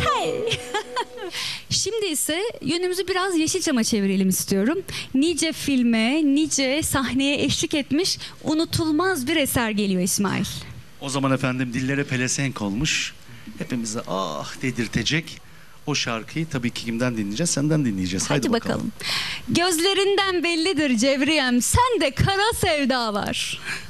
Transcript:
Hey. Şimdi ise yönümüzü biraz Yeşilçam'a çevirelim istiyorum. Nice filme, nice sahneye eşlik etmiş unutulmaz bir eser geliyor İsmail. O zaman efendim dillere pelesenk olmuş. Hepimize ah dedirtecek o şarkıyı tabii ki kimden dinleyeceğiz? Senden dinleyeceğiz. Hadi bakalım. Gözlerinden bellidir Cevriyem, sende kara sevda var.